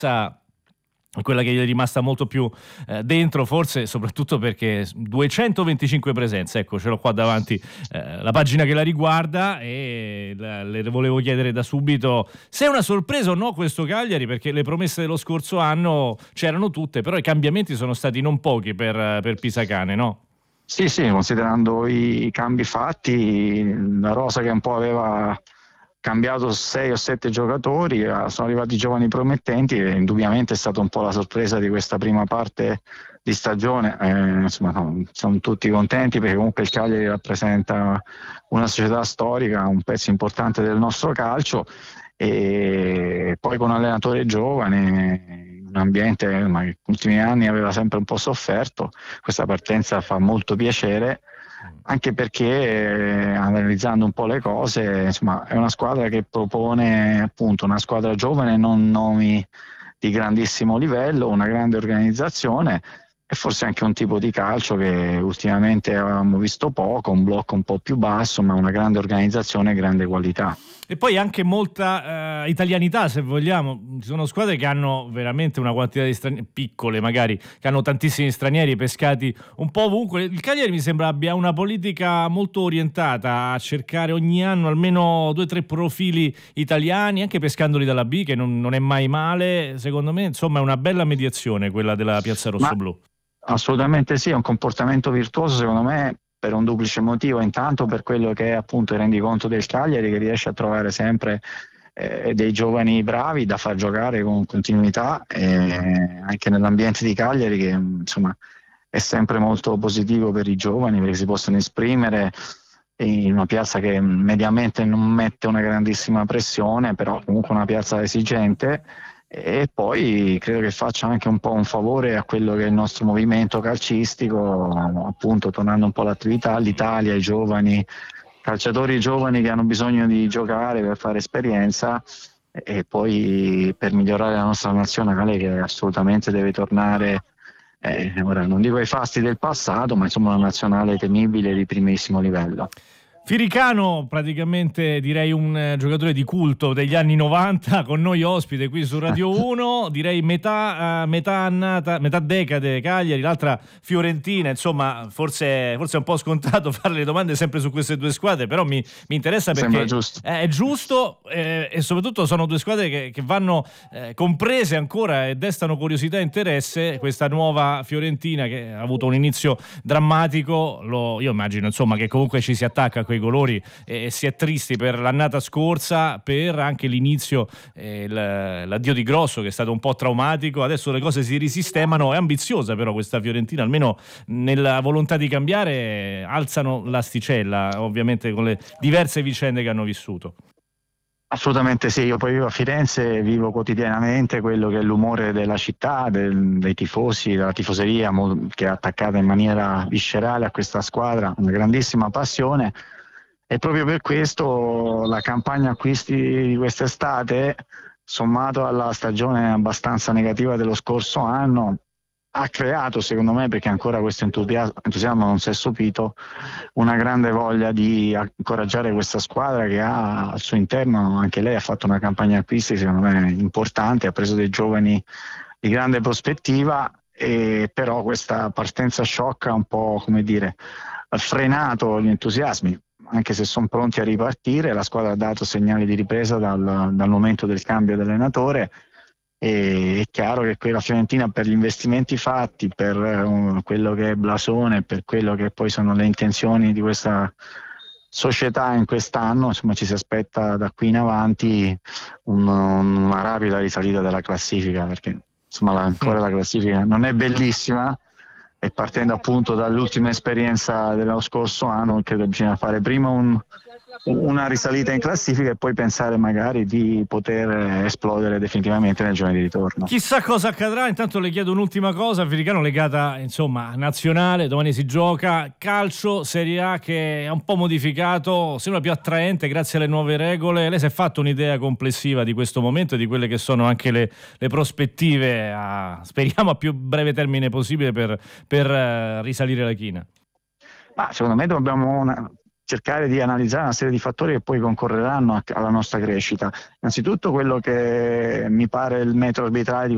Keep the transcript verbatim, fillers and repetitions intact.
quella che gli è rimasta molto più eh, dentro, forse soprattutto perché duecentoventicinque presenze, ecco, ce l'ho qua davanti eh, la pagina che la riguarda, e la, le volevo chiedere da subito se è una sorpresa o no questo Cagliari, perché le promesse dello scorso anno c'erano tutte, però i cambiamenti sono stati non pochi per, per Pisacane, no? Sì, sì, considerando i, i cambi fatti, la rosa che un po' aveva cambiato sei o sette giocatori, sono arrivati giovani promettenti e indubbiamente è stata un po' la sorpresa di questa prima parte di stagione. Eh, insomma, no, siamo tutti contenti perché comunque il Cagliari rappresenta una società storica, un pezzo importante del nostro calcio, e poi con un allenatore giovane, un ambiente che negli ultimi anni aveva sempre un po' sofferto. Questa partenza fa molto piacere, anche perché eh, analizzando un po' le cose, insomma, è una squadra che propone appunto una squadra giovane, non nomi di grandissimo livello, una grande organizzazione e forse anche un tipo di calcio che ultimamente avevamo visto poco, un blocco un po' più basso, ma una grande organizzazione e grande qualità. E poi anche molta eh, italianità, se vogliamo. Ci sono squadre che hanno veramente una quantità di stranieri, piccole magari, che hanno tantissimi stranieri pescati un po' ovunque. Il Cagliari mi sembra abbia una politica molto orientata a cercare ogni anno almeno due o tre profili italiani, anche pescandoli dalla B, che non, non è mai male. Secondo me, insomma, è una bella mediazione quella della Piazza Rossoblu. Assolutamente sì, è un comportamento virtuoso, secondo me, per un duplice motivo: intanto per quello che è appunto il rendiconto del Cagliari, che riesce a trovare sempre eh, dei giovani bravi da far giocare con continuità, e anche nell'ambiente di Cagliari che insomma è sempre molto positivo per i giovani perché si possono esprimere in una piazza che mediamente non mette una grandissima pressione, però comunque una piazza esigente. E poi credo che faccia anche un po' un favore a quello che è il nostro movimento calcistico, appunto tornando un po' all'attività, l'Italia, i giovani, calciatori giovani che hanno bisogno di giocare per fare esperienza e poi per migliorare la nostra nazionale, che assolutamente deve tornare, eh, ora non dico ai fasti del passato, ma insomma una nazionale temibile di primissimo livello. Firicano, praticamente direi un eh, giocatore di culto degli anni novanta, con noi ospite qui su Radio uno, direi metà, uh, metà annata, metà decade Cagliari, l'altra Fiorentina, insomma forse, forse è un po' scontato fare le domande sempre su queste due squadre, però mi, mi interessa perché giusto. è giusto eh, e soprattutto sono due squadre che, che vanno eh, comprese ancora e destano curiosità e interesse. Questa nuova Fiorentina che ha avuto un inizio drammatico, lo, io immagino insomma che comunque ci si attacca a quei colori e si è tristi per l'annata scorsa, per anche l'inizio, eh, l'addio di Grosso che è stato un po' traumatico. Adesso le cose si risistemano, è ambiziosa però questa Fiorentina, almeno nella volontà di cambiare alzano l'asticella, ovviamente con le diverse vicende che hanno vissuto. Assolutamente sì, io poi vivo a Firenze, vivo quotidianamente quello che è l'umore della città, del, dei tifosi, della tifoseria che è attaccata in maniera viscerale a questa squadra, una grandissima passione. E proprio per questo la campagna acquisti di quest'estate, sommato alla stagione abbastanza negativa dello scorso anno, ha creato, secondo me, perché ancora questo entusiasmo non si è sopito, una grande voglia di incoraggiare questa squadra che ha al suo interno, anche lei ha fatto una campagna acquisti secondo me importante, ha preso dei giovani di grande prospettiva, e però questa partenza shock ha un po', come dire, frenato gli entusiasmi. Anche se sono pronti a ripartire, la squadra ha dato segnali di ripresa dal, dal momento del cambio dell'allenatore, e è chiaro che quella Fiorentina, per gli investimenti fatti, per uh, quello che è blasone, per quello che poi sono le intenzioni di questa società in quest'anno, insomma ci si aspetta da qui in avanti un, una rapida risalita della classifica, perché insomma la, ancora la classifica non è bellissima. E partendo appunto dall'ultima esperienza dello scorso anno, credo bisogna fare prima un, una risalita in classifica e poi pensare magari di poter esplodere definitivamente nel giorno di ritorno. Chissà cosa accadrà. Intanto le chiedo un'ultima cosa. Firicano legata insomma nazionale, domani si gioca, calcio Serie A che è un po' modificato, sembra più attraente grazie alle nuove regole. Lei si è fatto un'idea complessiva di questo momento e di quelle che sono anche le, le prospettive a, speriamo a più breve termine possibile per, per uh, risalire la china? Ma secondo me dobbiamo una... cercare di analizzare una serie di fattori che poi concorreranno alla nostra crescita. Innanzitutto quello che mi pare il metro arbitrale di